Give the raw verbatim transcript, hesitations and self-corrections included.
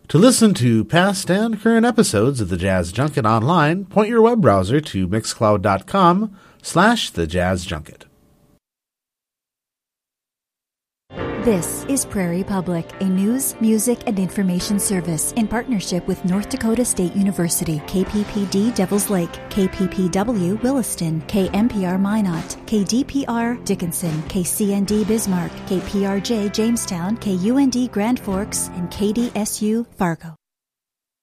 To listen to past and current episodes of the Jazz Junket online, point your web browser to mixcloud.com slash the Jazz Junket. This is Prairie Public, a news, music, and information service in partnership with North Dakota State University, K P P D Devils Lake, K P P W Williston, K M P R Minot, K D P R Dickinson, K C N D Bismarck, K P R J Jamestown, K U N D Grand Forks, and K D S U Fargo.